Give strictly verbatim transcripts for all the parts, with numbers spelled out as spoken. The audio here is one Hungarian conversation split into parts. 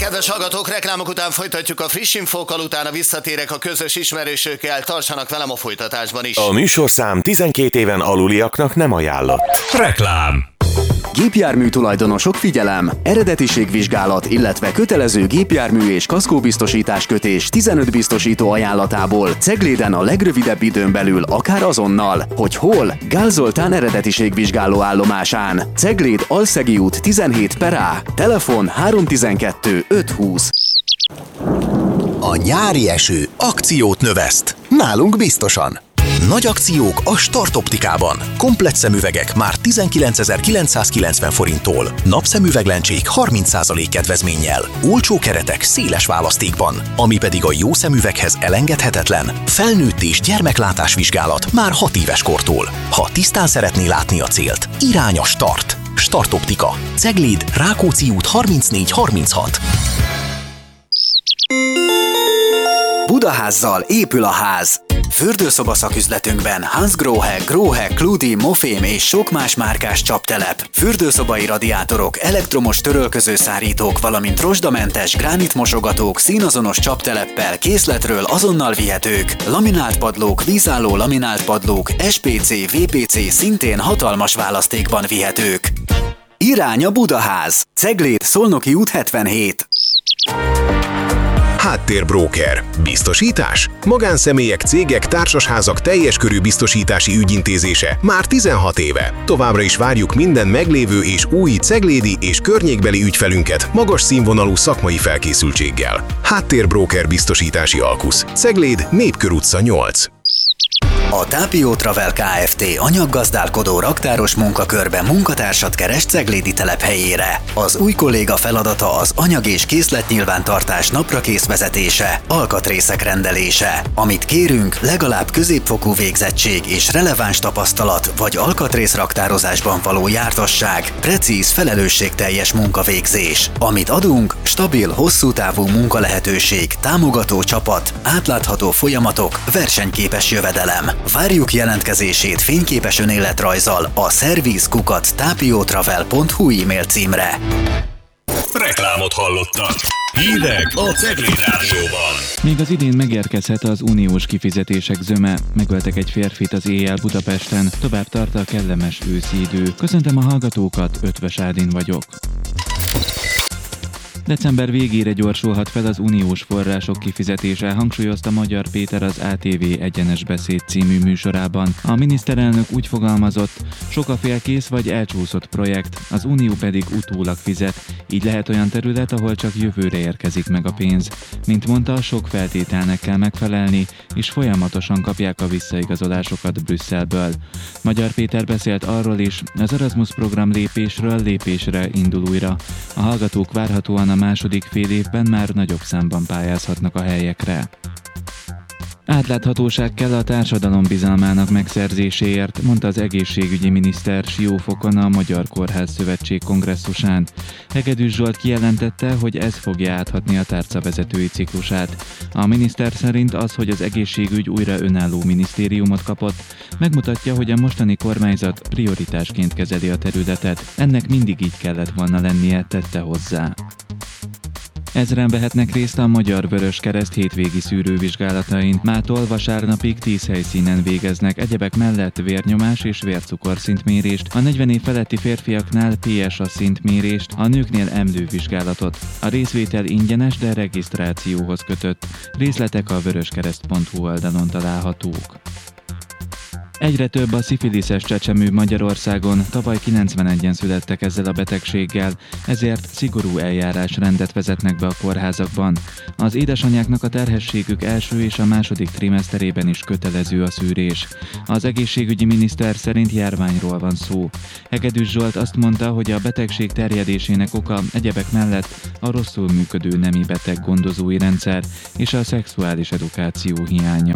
Kedves hallgatók, reklámok után folytatjuk a friss infókkal, utána visszatérek a közös ismerősökkel, tartsanak velem a folytatásban is. A műsorszám tizenkét éven aluliaknak nem ajánlott. Reklám. Gépjármű tulajdonosok, figyelem! Eredetiségvizsgálat, illetve kötelező gépjármű és kaszkóbiztosítás kötés tizenöt biztosító ajánlatából Cegléden a legrövidebb időn belül, akár azonnal. Hogy hol? Gál Zoltán eredetiségvizsgáló állomásán. Cegléd Alszegi út tizenhét per A. Telefon három tizenkettő öt húsz. A nyári eső akciót növeszt. Nálunk biztosan. Nagy akciók a Start Optikában. Komplett szemüvegek már tizenkilencezer-kilencszázkilencven forinttól. Napszemüveglencsék harminc százalék kedvezménnyel. Olcsó keretek széles választékban. Ami pedig a jó szemüveghez elengedhetetlen. Felnőtt és gyermeklátás vizsgálat már hat éves kortól. Ha tisztán szeretné látni a célt, irány a Start. Start Optika. Cegléd, Rákóczi út harmincnégy harminchat. Budaházzal épül a ház. Fürdőszoba szaküzletünkben Hansgrohe, Grohe, Kludi, Mofém és sok más márkás csaptelep, fürdőszobai radiátorok, elektromos törölközőszárítók, valamint rozsdamentes gránitmosogatók színazonos csapteleppel készletről azonnal vihetők, laminált padlók, vízálló laminált padlók, es pé cé, vé pé cé szintén hatalmas választékban vihetők. Irány a Budaház. Cegléd, Szolnoki út hetvenhét. Háttérbróker. Biztosítás? Magánszemélyek, cégek, társasházak teljes körű biztosítási ügyintézése már tizenhat éve. Továbbra is várjuk minden meglévő és új ceglédi és környékbeli ügyfelünket magas színvonalú szakmai felkészültséggel. Háttérbróker biztosítási alkusz. Cegléd, Népkör utca nyolc. A Tápió Travel Kft. Anyaggazdálkodó raktáros munkakörben munkatársat keres ceglédi telephelyére. Az új kolléga feladata az anyag- és készletnyilvántartás naprakész vezetése, alkatrészek rendelése. Amit kérünk, legalább középfokú végzettség és releváns tapasztalat vagy alkatrészraktározásban való jártasság, precíz, felelősségteljes munkavégzés. Amit adunk, stabil, hosszú távú munkalehetőség, támogató csapat, átlátható folyamatok, versenyképes jövedelem. Várjuk jelentkezését fényképes önéletrajzzal a szerviz kukac tápiótravel pont hu e-mail címre. Reklámot hallottak. Hírek a Cegléd Rádióban. Még az idén megérkezhet az uniós kifizetések zöme. Megöltek egy férfit az éjjel Budapesten, tovább tart a kellemes őszi idő. Köszöntöm a hallgatókat, Ötvös Ádin vagyok. December végére gyorsulhat fel az uniós források kifizetése, hangsúlyozta Magyar Péter az á té vé Egyenes Beszéd című műsorában. A miniszterelnök úgy fogalmazott, sok a félkész vagy elcsúszott projekt, az unió pedig utólag fizet, így lehet olyan terület, ahol csak jövőre érkezik meg a pénz. Mint mondta, sok feltételnek kell megfelelni, és folyamatosan kapják a visszaigazolásokat Brüsszelből. Magyar Péter beszélt arról is, az Erasmus program lépésről lépésre indul újra. A hallgatók várhatóan a második fél évben már nagyobb számban pályázhatnak a helyekre. Átláthatóság kell a társadalom bizalmának megszerzéséért, mondta az egészségügyi miniszter Siófokon a Magyar Kórház Szövetség kongresszusán. Hegedűs Zsolt kijelentette, hogy ez fogja áthatni a tárca vezetői ciklusát. A miniszter szerint az, hogy az egészségügy újra önálló minisztériumot kapott, megmutatja, hogy a mostani kormányzat prioritásként kezeli a területet. Ennek mindig így kellett volna lennie, tette hozzá. Ezren vehetnek részt a Magyar Vöröskereszt hétvégi szűrővizsgálatain. Mától vasárnapig tíz helyszínen végeznek, egyebek mellett vérnyomás és vércukorszintmérést, a negyven év feletti férfiaknál pé es á szintmérést, a nőknél emlővizsgálatot. A részvétel ingyenes, de regisztrációhoz kötött. Részletek a vöröskereszt pont hu oldalon találhatók. Egyre több a szifiliszes csecsemő Magyarországon, tavaly kilencvenegyen születtek ezzel a betegséggel, ezért szigorú eljárásrendet vezetnek be a kórházakban. Az édesanyáknak a terhességük első és a második trimeszterében is kötelező a szűrés. Az egészségügyi miniszter szerint járványról van szó. Hegedűs Zsolt azt mondta, hogy a betegség terjedésének oka egyebek mellett a rosszul működő nemi beteg gondozói rendszer és a szexuális edukáció hiánya.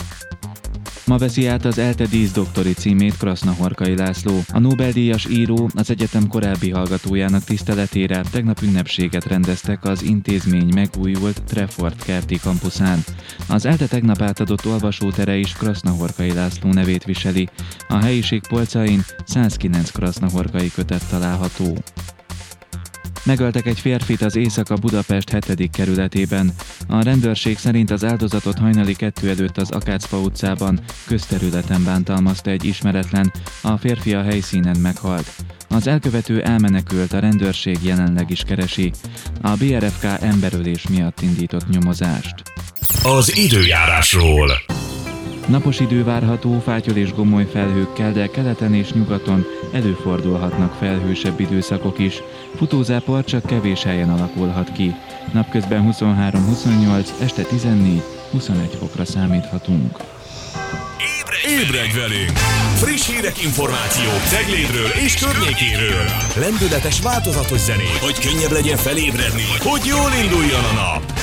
Ma veszi át az ELTE díszdoktori címét Krasznahorkai László. A Nobel-díjas író az egyetem korábbi hallgatójának tiszteletére tegnap ünnepséget rendeztek az intézmény megújult Treffort kerti kampuszán. Az ELTE tegnap átadott olvasótere is Krasznahorkai László nevét viseli. A helyiség polcain százkilenc krasznahorkai kötet található. Megöltek egy férfit az Északa-Budapest hetedik kerületében. A rendőrség szerint az áldozatot hajnali kettő előtt az Akácfa utcában, közterületen bántalmazta egy ismeretlen, a férfi a helyszínen meghalt. Az elkövető elmenekült, a rendőrség jelenleg is keresi. A bé er ef ká emberölés miatt indított nyomozást. Az időjárásról. Napos idő várható, fátyol és gomoly felhőkkel, de keleten és nyugaton előfordulhatnak felhősebb időszakok is. Futózápor csak kevés helyen alakulhat ki. Napközben huszonhárom-huszonnyolc, este tizennégy-huszonegy fokra számíthatunk. Ébredj velünk! Friss hírek, információk Ceglédről és környékéről. Lendületes, változatos zenék, hogy könnyebb legyen felébredni, hogy jól induljon a nap.